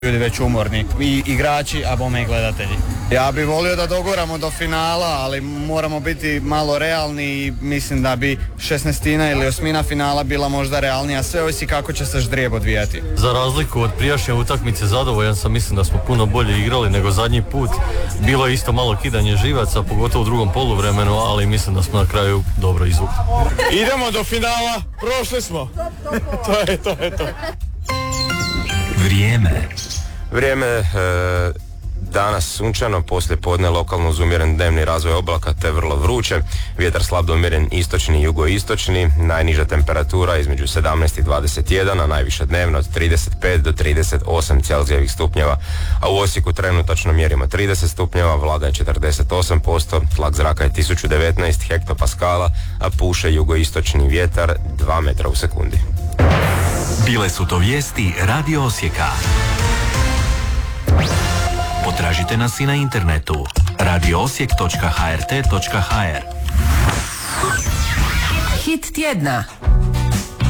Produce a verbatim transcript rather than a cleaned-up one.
ljudi već umorni, i igrači, a bome i gledatelji. Ja bih volio da doguramo do finala, ali moramo biti malo realni i mislim da bi šesnaestina ili osmina finala bila možda realnija. Sve ovisi kako će se ždrijeb odvijati. Za razliku od prijašnje utakmice zadovoljan sam, mislim da smo puno bolje igrali nego zadnji put. Bilo je isto malo kidanje živaca, pogotovo u drugom poluvremenu, ali mislim da smo na kraju dobro izvukli. Idemo do finala, prošli smo. To je to, je to. Vrijeme. Vrijeme e, danas sunčano, poslije podne lokalno uz umjeren dnevni razvoj oblaka te vrlo vruće, vjetar slab do umjeren istočni i jugoistočni, najniža temperatura između sedamnaest i dvadeset jedan, a najviša dnevno od trideset pet do trideset osam Celzijevih stupnjeva, a u Osijeku trenutačno mjerimo trideset stupnjeva, vlaga je četrdeset osam posto, tlak zraka je tisuću devetnaest hektopaskala, a puše jugoistočni vjetar dva metra u sekundi. Bile su to vijesti Radio Osijeka. Potražite nas i na internetu radio osijek točka h r t točka h r. Hit tjedna.